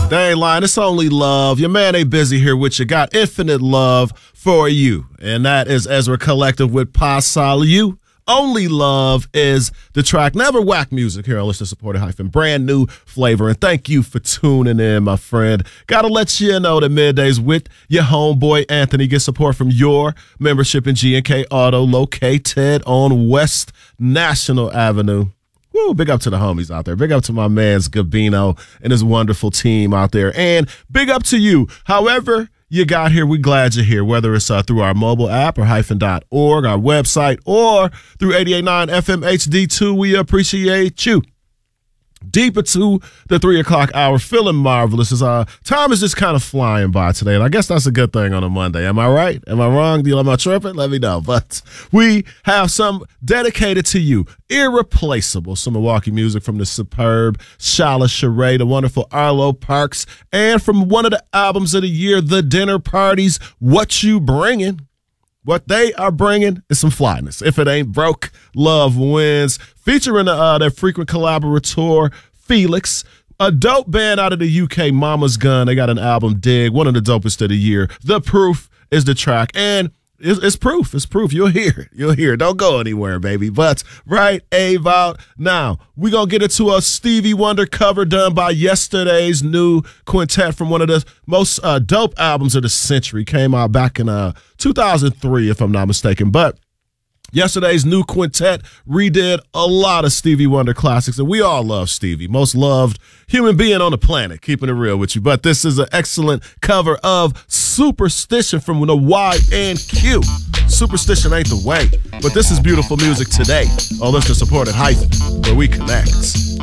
They ain't lying. It's only love. Your man ain't busy here with you. Got infinite love for you. And that is Ezra Collective with Pasal You. Only Love is the track. Never whack music here on Listener Supported - brand new flavor. And thank you for tuning in, my friend. Got to let you know that Middays with your homeboy Anthony get support from your membership in G&K Auto, located on West National Avenue. Woo, big up to the homies out there. Big up to my man's Gabino and his wonderful team out there. And big up to you. However you got here, we glad you're here, whether it's through our mobile app or -.org, our website, or through 88.9 FM HD2. We appreciate you. Deep into the 3 o'clock hour, feeling marvelous. As time is just kind of flying by today, and I guess that's a good thing on a Monday. Am I right? Am I wrong? Am I tripping? Let me know. But we have some dedicated to you, irreplaceable, some Milwaukee music from the superb Shala Sheree, the wonderful Arlo Parks, and from one of the albums of the year, The Dinner Parties, What You Bringin'. What they are bringing is some flyness. If it ain't broke, love wins. Featuring their frequent collaborator, Felix, a dope band out of the UK, Mama's Gun. They got an album, Dig, one of the dopest of the year. The Proof is the track, and it's proof. It's proof. You'll hear it. You'll hear it. Don't go anywhere, baby. But right about now, we're going to get into a Stevie Wonder cover done by yesterday's new quintet from one of the most dope albums of the century. Came out back in 2003, if I'm not mistaken. But yesterday's new quintet redid a lot of Stevie Wonder classics, and we all love Stevie, most loved human being on the planet, keeping it real with you. But this is an excellent cover of Superstition from the Y&Q. Superstition ain't the way, but this is beautiful music today on Listener Supported - where we connect.